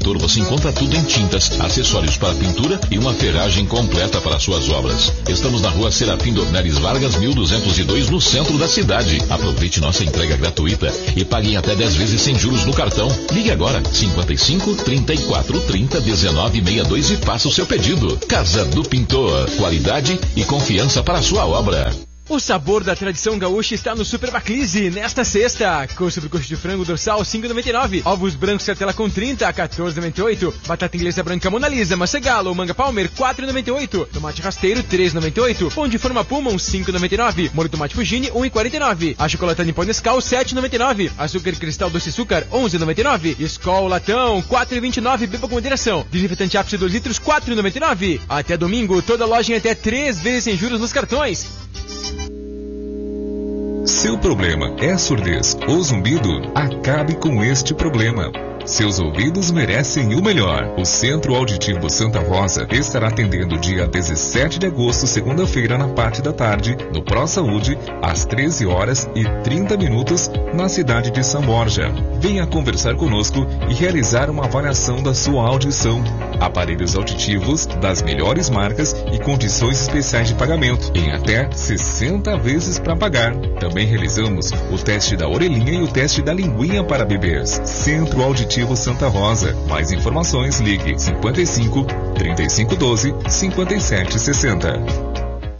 Pintor você encontra tudo em tintas, acessórios para pintura e uma ferragem completa para suas obras. Estamos na rua Serafim Dornelles Vargas, 1202, no centro da cidade. Aproveite nossa entrega gratuita e pague em até 10 vezes sem juros no cartão. Ligue agora, 55 34 30 19 62 e faça o seu pedido. Casa do Pintor, qualidade e confiança para a sua obra. O sabor da tradição gaúcha está no Super Baclise nesta sexta. Coxa de frango dorsal 5,99. Ovos brancos Sertela com 30 a 14,98. Batata inglesa branca Mona Lisa, maçã galo ou manga palmer 4,98. Tomate rasteiro 3,98. Pão de forma Puma 5,99. Molho tomate Fugini 1,49. A chocolatada em pó Nescau 7,99. Açúcar cristal doce açúcar 11,99. Skol latão 4,29. Beba com moderação. Desinfetante ápice 2 litros 4,99. Até domingo toda loja em até 3 vezes sem juros nos cartões. Seu problema é surdez ou zumbido? Acabe com este problema. Seus ouvidos merecem o melhor. O Centro Auditivo Santa Rosa estará atendendo dia 17 de agosto, segunda-feira, na parte da tarde, no Pro Saúde, às 13h30, na cidade de São Borja. Venha conversar conosco e realizar uma avaliação da sua audição. Aparelhos auditivos das melhores marcas e condições especiais de pagamento, em até 60 vezes para pagar. Também realizamos o teste da orelhinha e o teste da linguinha para bebês. Centro Auditivo Santa Rosa. Mais informações, ligue 55 3512 5760.